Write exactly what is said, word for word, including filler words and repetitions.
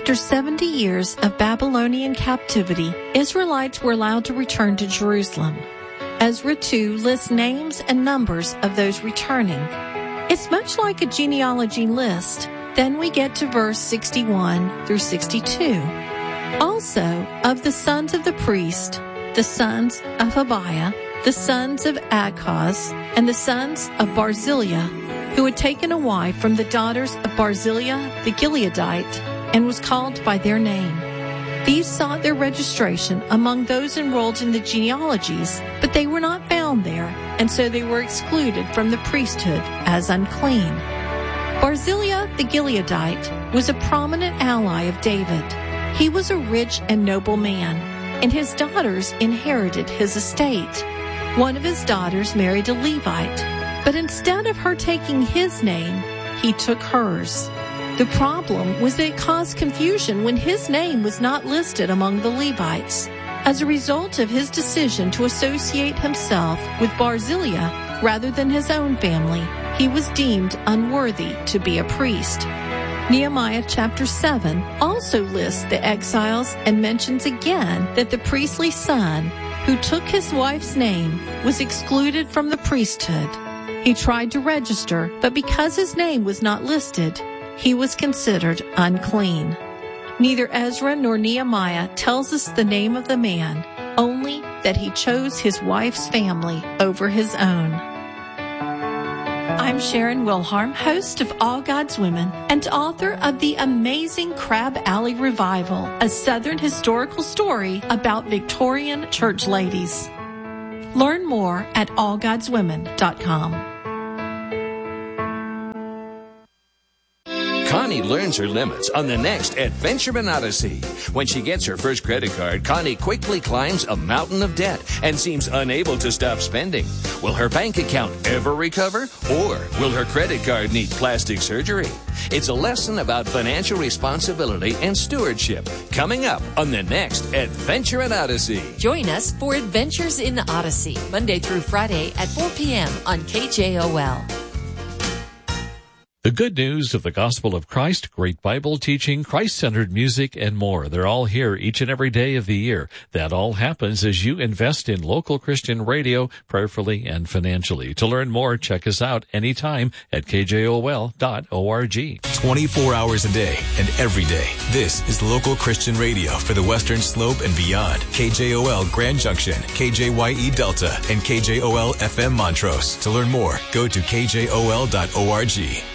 After seventy years of Babylonian captivity, Israelites were allowed to return to Jerusalem. Ezra two lists names and numbers of those returning. It's much like a genealogy list. Then we get to verse sixty-one through sixty-two. Also, of the sons of the priest, the sons of Habiah, the sons of Achaz, and the sons of Barzillai, who had taken a wife from the daughters of Barzillai the Gileadite, and was called by their name. These sought their registration among those enrolled in the genealogies, but they were not found there, and so they were excluded from the priesthood as unclean. Barzillai the Gileadite was a prominent ally of David. He was a rich and noble man, and his daughters inherited his estate. One of his daughters married a Levite, but instead of her taking his name, he took hers. The problem was that it caused confusion when his name was not listed among the Levites. As a result of his decision to associate himself with Barzillai rather than his own family, he was deemed unworthy to be a priest. Nehemiah chapter seven also lists the exiles and mentions again that the priestly son who took his wife's name was excluded from the priesthood. He tried to register, but because his name was not listed, he was considered unclean. Neither Ezra nor Nehemiah tells us the name of the man, only that he chose his wife's family over his own. I'm Sharon Wilharm, host of All God's Women and author of the amazing Crab Alley Revival, a Southern historical story about Victorian church ladies. Learn more at all gods women dot com. Connie learns her limits on the next Adventureman Odyssey. When she gets her first credit card, Connie quickly climbs a mountain of debt and seems unable to stop spending. Will her bank account ever recover? Or will her credit card need plastic surgery? It's a lesson about financial responsibility and stewardship coming up on the next Adventureman Odyssey. Join us for Adventures in the Odyssey, Monday through Friday at four p.m. on K J O L. The good news of the gospel of Christ, great Bible teaching, Christ-centered music, and more. They're all here each and every day of the year. That all happens as you invest in local Christian radio, prayerfully and financially. To learn more, check us out anytime at K J O L dot org. twenty-four hours a day and every day. This is local Christian radio for the Western Slope and beyond. K J O L Grand Junction, K J Y E Delta, and K J O L F M Montrose. To learn more, go to K J O L dot org.